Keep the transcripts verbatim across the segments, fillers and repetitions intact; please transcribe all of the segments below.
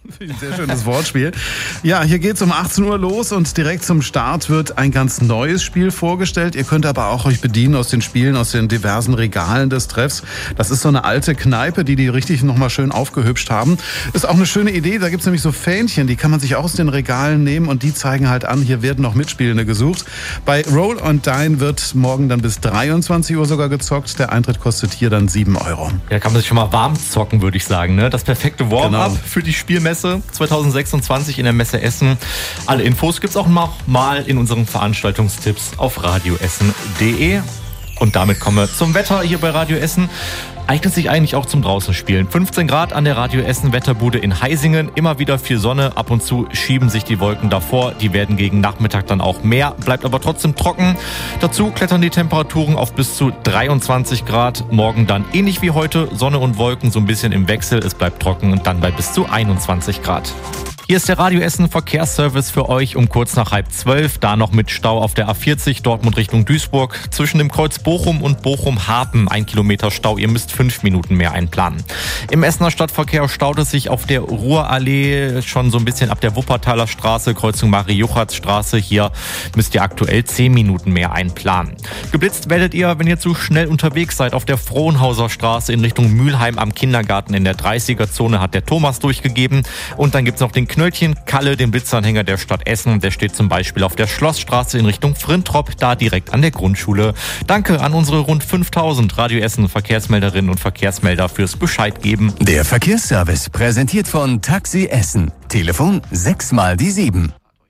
Sehr schönes Wortspiel. Ja, hier geht's um achtzehn Uhr los und direkt zum Start wird ein ganz neues Spiel vorgestellt. Ihr könnt aber auch euch bedienen aus den Spielen, aus den diversen Regalen des Treffs. Das ist so eine alte Kneipe, die die richtig nochmal schön aufgehübscht haben. Ist auch eine schöne Idee, da gibt's nämlich so Fähnchen, die kann man sich auch aus den Regalen nehmen und die zeigen halt an, hier werden noch Mitspielende gesucht. Bei Roll and Dine wird morgen dann bis dreiundzwanzig Uhr sogar gezockt. Der Eintritt kostet hier dann sieben Euro. Ja, kann man sich schon mal warm zocken, würde ich sagen. Ne? Das perfekte Warm-up genau. für die Spielmesse zwanzig sechsundzwanzig in der Messe Essen. Alle Infos gibt's auch noch mal in unseren Veranstaltungstipps auf radioessen punkt de. Und damit kommen wir zum Wetter hier bei Radio Essen. Eignet sich eigentlich auch zum draußen spielen. fünfzehn Grad an der Radio Essen Wetterbude in Heisingen. Immer wieder viel Sonne. Ab und zu schieben sich die Wolken davor. Die werden gegen Nachmittag dann auch mehr. Bleibt aber trotzdem trocken. Dazu klettern die Temperaturen auf bis zu dreiundzwanzig Grad. Morgen dann ähnlich wie heute. Sonne und Wolken so ein bisschen im Wechsel. Es bleibt trocken und dann bei bis zu einundzwanzig Grad. Hier ist der Radio Essen Verkehrsservice für euch um kurz nach halb zwölf. Da noch mit Stau auf der A vierzig, Dortmund Richtung Duisburg. Zwischen dem Kreuz Bochum und Bochum-Harpen ein Kilometer Stau. Ihr müsst fünf Minuten mehr einplanen. Im Essener Stadtverkehr staut es sich auf der Ruhrallee schon so ein bisschen ab der Wuppertaler Straße, Kreuzung Marie-Juchatz-Straße. Hier müsst ihr aktuell zehn Minuten mehr einplanen. Geblitzt werdet ihr, wenn ihr zu schnell unterwegs seid, auf der Frohnhauser Straße in Richtung Mülheim am Kindergarten. In der dreißiger-Zone hat der Thomas durchgegeben. Und dann gibt's noch den Knöllchen Kalle, den Blitzanhänger der Stadt Essen. Der steht zum Beispiel auf der Schlossstraße in Richtung Frintrop, da direkt an der Grundschule. Danke an unsere rund fünftausend Radio Essen Verkehrsmelderinnen und Verkehrsmelder fürs Bescheid geben. Der Verkehrsservice präsentiert von Taxi Essen. Telefon sechs mal die sieben.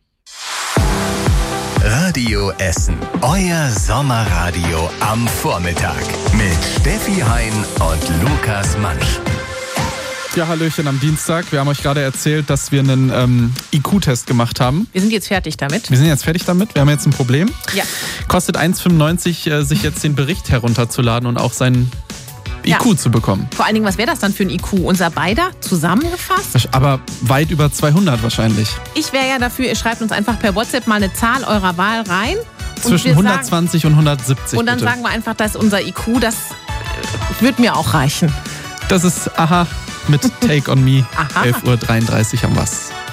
Radio Essen. Euer Sommerradio am Vormittag. Mit Steffi Hein und Lukas Mansch. Ja, Hallöchen am Dienstag. Wir haben euch gerade erzählt, dass wir einen ähm, I Q-Test gemacht haben. Wir sind jetzt fertig damit. Wir sind jetzt fertig damit. Wir haben jetzt ein Problem. Ja. Kostet eins fünfundneunzig, äh, sich jetzt den Bericht herunterzuladen und auch seinen I Q ja. zu bekommen. Vor allen Dingen, was wäre das dann für ein I Q? Unser beider zusammengefasst? Aber weit über zweihundert wahrscheinlich. Ich wäre ja dafür, ihr schreibt uns einfach per WhatsApp mal eine Zahl eurer Wahl rein. Zwischen hundertzwanzig sagen, und hundertsiebzig. Und dann bitte. sagen wir einfach, das ist unser I Q. Das wird mir auch reichen. Das ist Aha mit Take on Me. elf Uhr dreiunddreißig am Was.